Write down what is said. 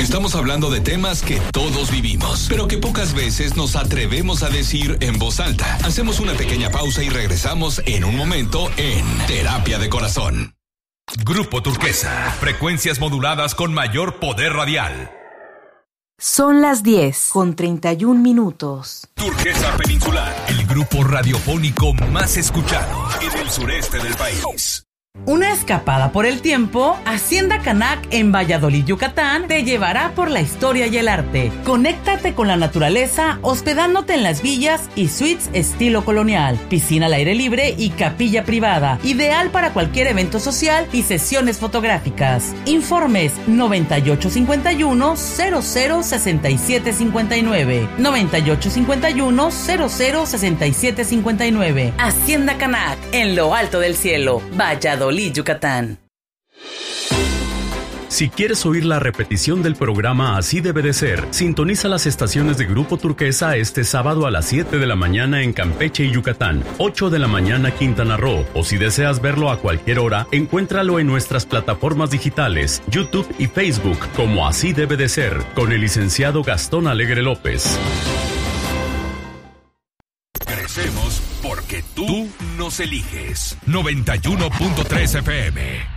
Estamos hablando de temas que todos vivimos, pero que pocas veces nos atrevemos a decir en voz alta. Hacemos una pequeña pausa y regresamos en un momento en Terapia de Corazón. Grupo Turquesa, frecuencias moduladas con mayor poder radial. Son las 10:31. Turquesa Peninsular, el grupo radiofónico más escuchado en el sureste del país. Una escapada por el tiempo, Hacienda Canac en Valladolid, Yucatán, te llevará por la historia y el arte. Conéctate con la naturaleza hospedándote en las villas y suites estilo colonial, piscina al aire libre y capilla privada, ideal para cualquier evento social y sesiones fotográficas. Informes 9851-006759, 9851-006759. Hacienda Canac, en lo alto del cielo, Valladolid, Yucatán. Si quieres oír la repetición del programa Así debe de ser, sintoniza las estaciones de Grupo Turquesa este sábado a las 7 de la mañana en Campeche y Yucatán, 8 de la mañana Quintana Roo, o si deseas verlo a cualquier hora, encuéntralo en nuestras plataformas digitales, YouTube y Facebook, como Así debe de ser, con el licenciado Gastón Alegre López. Crecemos porque tú nos eliges. 91.3 FM.